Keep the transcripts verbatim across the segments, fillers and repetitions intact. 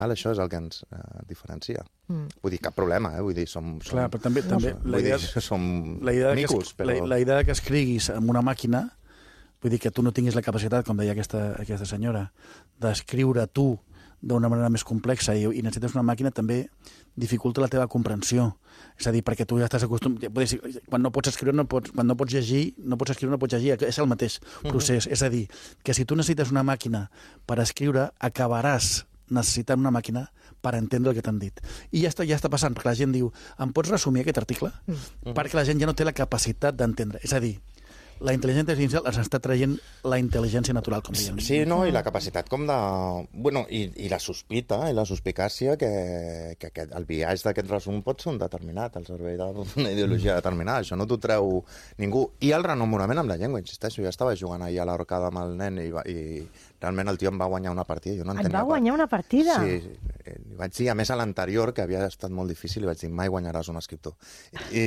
això és el que ens eh, diferencia. Mm. Vull dir, cap problema, eh? Vull dir, som... som Clar, però també, també som, la idea, dir, som la idea micos, que, però... La, la idea que escriguis amb una màquina, vull dir que tu no tinguis la capacitat, com deia aquesta, aquesta senyora, d'escriure tu d'una manera més complexa i, i necessites una màquina, també dificulta la teva comprensió. És a dir, perquè tu ja estàs acostumat... Quan no pots escriure, no pots, quan no pots llegir, no pots escriure, no pots llegir. És el mateix procés. Uh-huh. És a dir, que si tu necessites una màquina per escriure, acabaràs necessitant una màquina per entendre el que t'han dit. I ja està, ja està passant, perquè la gent diu, em pots resumir aquest article? Uh-huh. Perquè la gent ja no té la capacitat d'entendre. És a dir, la intel·ligència artificial ens està traient la intel·ligència natural, com dèiem. Sí, no, i la capacitat com de... Bueno, i, i la sospita, i la suspicàcia que, que aquest, el biaix d'aquest resum pot ser un determinat, al servei d'una ideologia determinada. Això no t'ho treu ningú. I el renombrament amb la llengua, insisteixo, jo estava jugant ahir a l'Arcada amb el nen i, va, i realment el tio em va guanyar una partida. Jo no Et va guanyar una partida? Sí, li vaig dir, a més a l'anterior, que havia estat molt difícil, li vaig dir, mai guanyaràs un escriptor. I,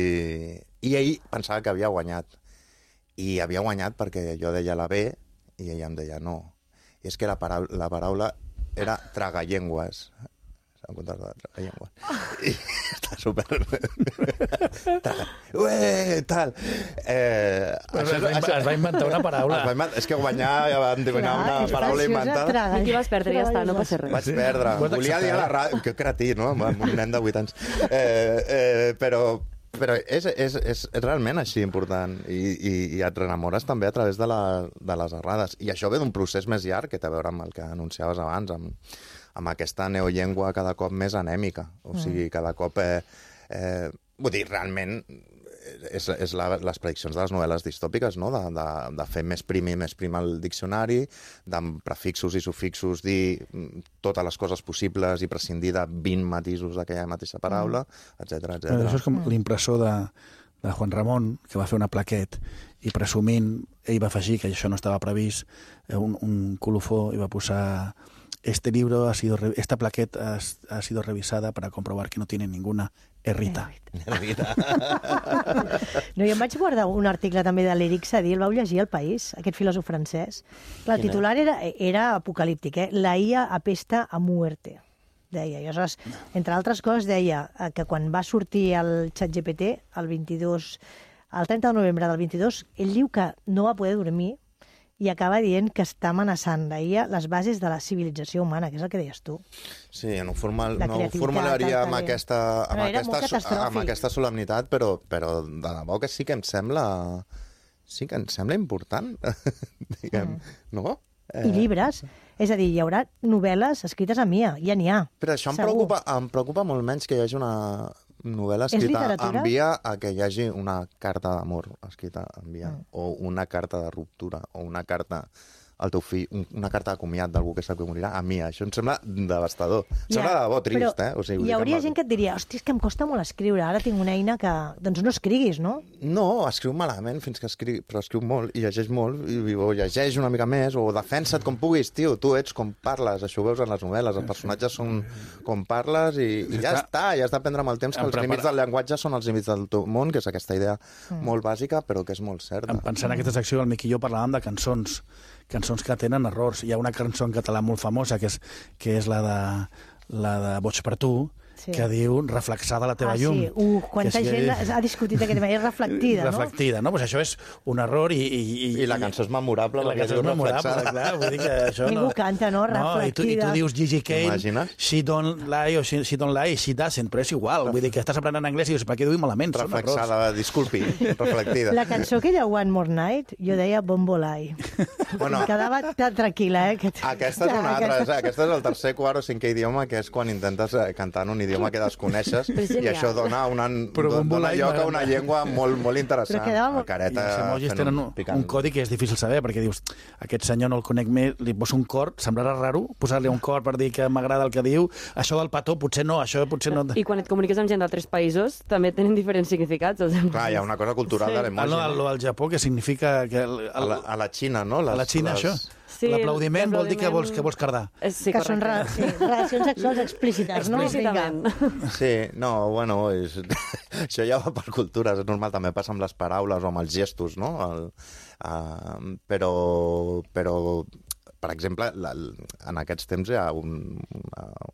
i ahir pensava que havia guanyat. I havia guanyat perquè jo deia la B i ella em deia no. I és que la paraula, la paraula era tragallengües. S'han comptat de tragallengües. I està super... Traga... Ué, tal. Eh, això, es, va, això, es va inventar una paraula. Es va inventar, és que guanyar ja va endevinar una paraula inventada. I qui vas perdre, ja està, no passa res. Vaig perdre. Volia dir a la ràdio... Que cretí, no? Amb un nen de vuit anys. Eh, eh, però... Però és, és, és, és realment així important i, i, i et renamores també a través de, la, de les errades. I això ve d'un procés més llarg que té a veure amb el que anunciaves abans, amb, amb aquesta neollengua cada cop més anèmica. O sigui, cada cop... Eh, eh, vull dir, realment és, és la, les prediccions de les novel·les distòpiques, no? de, de, de fer més prim i més prim el diccionari, d'amb prefixos i sufixos dir totes les coses possibles i prescindir de vint matisos d'aquella mateixa paraula, etcètera, etcètera. Això és com l'impressor de, de Juan Ramon, que va fer una plaquet i presumint, ell va afegir que això no estava previst, un, un colofó i va posar este libro ha sido, esta plaqueta ha, ha sido revisada para comprobar que no tiene ninguna errita. Errita. No, jo em vaig guardar un article també de l'Eric Sadí, el vau llegir al País, aquest filòsof francès. Clar, el titular era, era apocalíptic, eh? La I A apesta a muerte, deia. I aleshores, entre altres coses, deia que quan va sortir el ChatGPT, el vint-i-dos, el trenta de novembre del vint-i-dos, ell diu que no va poder dormir i acaba dient que està amenaçant la I A les bases de la civilització humana, que és el que deies tu. Sí, no, formal, no ho formularia amb aquesta, amb, aquesta, amb aquesta solemnitat, però, però de debò que sí que em sembla sí que em sembla important, diguem, mm. no? Eh... I llibres. És a dir, hi haurà novel·les escrites amb I A, ja n'hi ha. Però això em preocupa, em preocupa molt menys que hi hagi una novel·la escrita en via a que hi hagi una carta d'amor escrita en via, mm. o una carta de ruptura, o una carta al teu fill, una carta de comiat d'algú que sap que morirà, a mi. Això em sembla devastador. Em ja, sembla de debò trist, però eh? O sigui, hi hauria gent que et diria, hosti, és que em costa molt escriure, ara tinc una eina que... Doncs no escriguis, no? No, escriu malament, fins que escriu, però escriu molt, i llegeix molt, i o llegeix una mica més, o defensa't com puguis, tio, tu ets com parles, això ho veus en les novel·les, els personatges són com parles, i, i ja està, ja has d'aprendre amb el temps que els límits del llenguatge són els límits del teu món, que és aquesta idea mm. molt bàsica, però que és molt certa. Pensant en aquesta secció, el Miqui i jo parlàvem de cançons, cançons que tenen errors. Hi ha una cançó en català molt famosa, que és, que és la de, la de Boig per tu, sí. que diu reflexada la teva ah, llum. Sí. Uh, quanta que gent que... ha discutit aquest tema, és reflectida, no? Reflectida, no? Pues això és un error i... I, i, i la cançó és memorable. La, la cançó és memorable, clar. Vull dir que això ningú no... canta, no? Reflectida. No, i, tu, I tu dius Gigi Kane, she don't lie, o she, she don't lie, she doesn't, però és igual. Vull dir que estàs aprenent anglès i dius, per què diu malament? Reflexada, disculpi, reflectida. La cançó que ella One More Night, jo deia Bombolai. Bueno, em quedava tan tranquil·la, eh? Que... Aquesta és una altra, aquesta... aquesta és el tercer, quart o cinquè idioma, que és quan intentes cantar en un idioma que desconeixes, i això dona, una, dona lloc a una llengua molt, molt interessant. Però quedava... La careta I els emojis tenen un, un codi que és difícil saber, perquè dius, aquest senyor no el conec més, li poso un cor, semblarà raro posar-li un cor per dir que m'agrada el que diu, això del petó potser no, això potser no... I quan et comuniques amb gent d'altres països també tenen diferents significats. Clar, hi ha una cosa cultural sí. de l'emoji. No, al, al Japó, que significa... Que el, el... A, la, a la Xina, no? Les, a la Xina, les... això? Sí, l'aplaudiment vol dir que vols, que vols cardar. Sí, que són re, sí, relacions sexuals explícites, no? Explícitament. Sí, no, bueno, és, això ja va per cultures, és normal, també passa amb les paraules o amb els gestos, no? El, uh, però, però, per exemple, la, en aquests temps hi ha un,